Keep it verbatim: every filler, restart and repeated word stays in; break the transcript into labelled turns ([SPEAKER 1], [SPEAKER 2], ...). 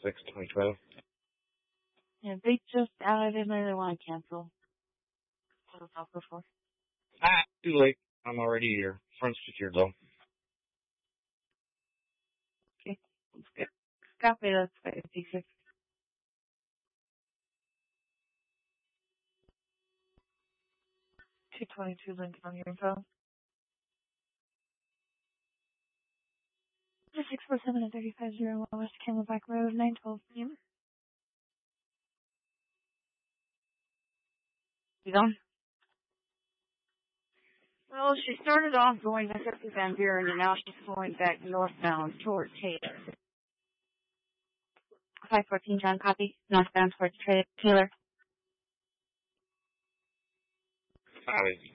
[SPEAKER 1] sixth, twenty twelve.
[SPEAKER 2] Yeah, they just added in there they want to cancel. What was off before?
[SPEAKER 1] Ah, too late. I'm already here. Front secured though.
[SPEAKER 2] Okay. Let's get copy that's fifty-six. two twenty-two Lincoln on your info. six four seven and thirty-five zero one West Camelback Road, nine twelve p.m. You done? Well, she started off going back up to Van Buren, and now she's going back northbound towards Taylor. five fourteen John, copy. Northbound towards Taylor.
[SPEAKER 1] Copy.